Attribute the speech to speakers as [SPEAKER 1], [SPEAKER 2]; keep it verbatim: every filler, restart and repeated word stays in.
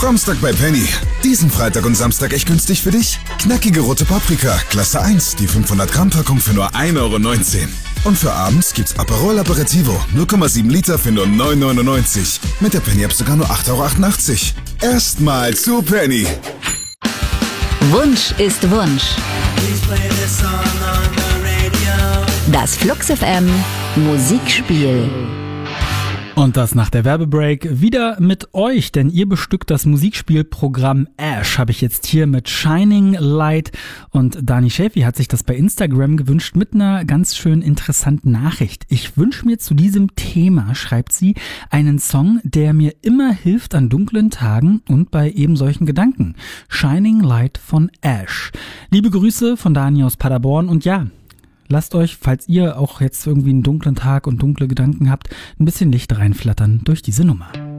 [SPEAKER 1] Framstag bei Penny. Diesen Freitag und Samstag echt günstig für dich? Knackige rote Paprika, Klasse eins, die fünfhundert Gramm Packung für nur ein Euro neunzehn. Und für abends gibt's Aperol Aperitivo, null Komma sieben Liter für nur neun Euro neunundneunzig. Mit der Penny-App sogar nur acht Euro achtundachtzig. Erstmal zu Penny.
[SPEAKER 2] Wunsch ist Wunsch. Das Flux F M Musikspiel.
[SPEAKER 3] Und das nach der Werbebreak wieder mit euch, denn ihr bestückt das Musikspielprogramm Ash, habe ich jetzt hier mit Shining Light, und Dani Schäfi hat sich das bei Instagram gewünscht mit einer ganz schön interessanten Nachricht. Ich wünsche mir zu diesem Thema, schreibt sie, einen Song, der mir immer hilft an dunklen Tagen und bei eben solchen Gedanken. Shining Light von Ash. Liebe Grüße von Dani aus Paderborn, und ja, lasst euch, falls ihr auch jetzt irgendwie einen dunklen Tag und dunkle Gedanken habt, ein bisschen Licht reinflattern durch diese Nummer.